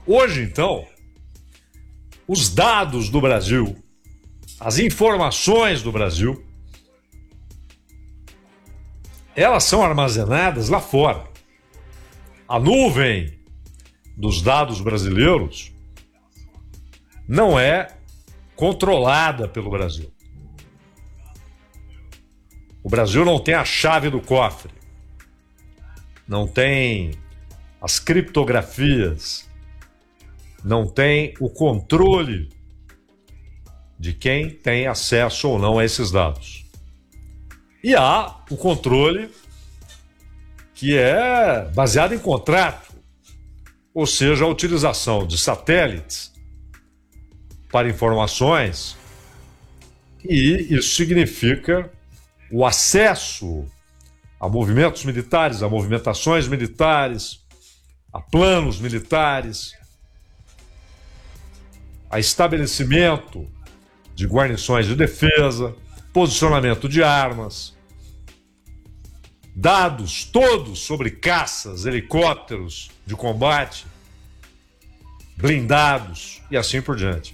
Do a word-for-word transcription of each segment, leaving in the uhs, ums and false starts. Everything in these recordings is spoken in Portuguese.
Hoje, então, os dados do Brasil, as informações do Brasil, elas são armazenadas lá fora. A nuvem dos dados brasileiros não é controlada pelo Brasil. O Brasil não tem a chave do cofre, não tem as criptografias, não tem o controle de quem tem acesso ou não a esses dados. E há o controle que é baseado em contrato, ou seja, a utilização de satélites para informações, e isso significa o acesso a movimentos militares, a movimentações militares, a planos militares, a estabelecimento de guarnições de defesa, posicionamento de armas, dados todos sobre caças, helicópteros de combate, blindados e assim por diante.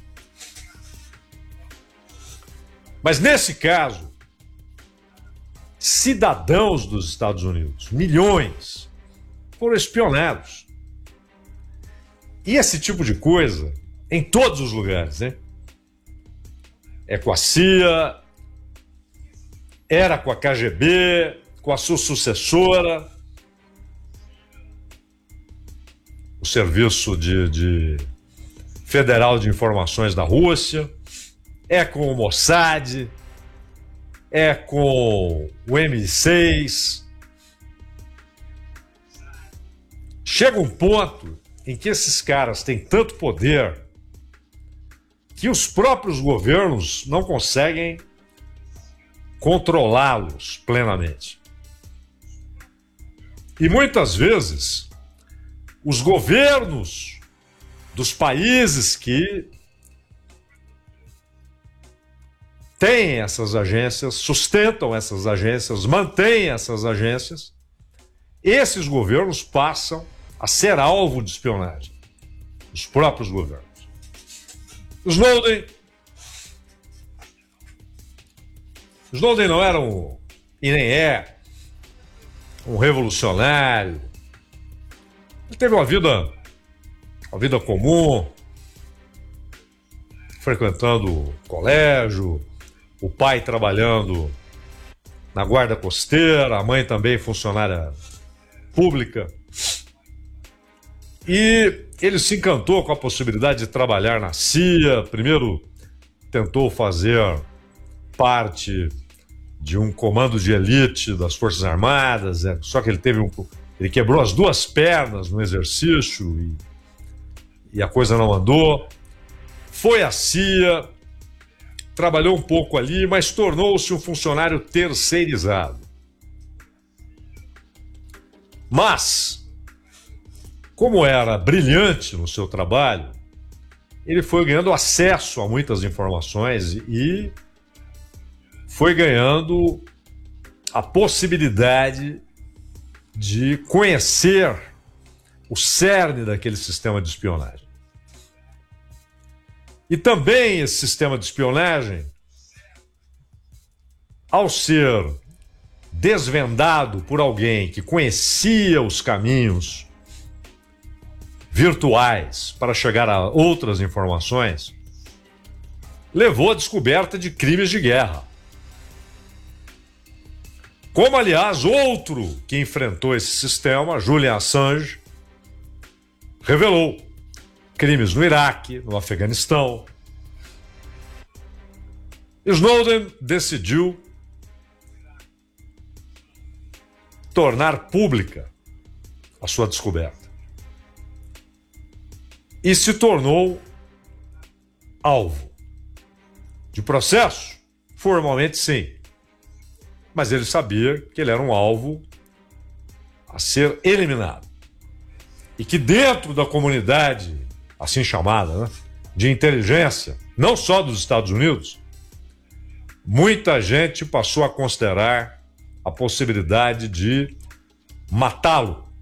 Mas nesse caso, cidadãos dos Estados Unidos, milhões, foram espionados. E esse tipo de coisa em todos os lugares, né? É com a C I A, era com a K G B, com a sua sucessora, o Serviço de, de Federal de Informações da Rússia, é com o Mossad, é com o M I seis. Chega um ponto em que esses caras têm tanto poder que os próprios governos não conseguem controlá-los plenamente. E muitas vezes, os governos dos países que têm essas agências, sustentam essas agências, mantêm essas agências, esses governos passam a ser alvo de espionagem. Os próprios governos. Snowden. Snowden não era um, e nem é, um revolucionário. Ele teve uma vida, uma vida comum, frequentando colégio, o pai trabalhando na guarda costeira, a mãe também funcionária pública. E ele se encantou com a possibilidade de trabalhar na C I A. Primeiro tentou fazer parte de um comando de elite das Forças Armadas, é, só que ele teve um, ele quebrou as duas pernas no exercício e, e a coisa não andou. Foi à C I A, trabalhou um pouco ali, mas tornou-se um funcionário terceirizado. Mas, como era brilhante no seu trabalho, ele foi ganhando acesso a muitas informações e foi ganhando a possibilidade de conhecer o cerne daquele sistema de espionagem. E também esse sistema de espionagem, ao ser desvendado por alguém que conhecia os caminhos virtuais para chegar a outras informações, levou à descoberta de crimes de guerra. Como, aliás, outro que enfrentou esse sistema, Julian Assange, revelou crimes no Iraque, no Afeganistão. Snowden decidiu tornar pública a sua descoberta e se tornou alvo de processo? Formalmente, sim. Mas ele sabia que ele era um alvo a ser eliminado. E que dentro da comunidade, assim chamada, né, de inteligência, não só dos Estados Unidos, muita gente passou a considerar a possibilidade de matá-lo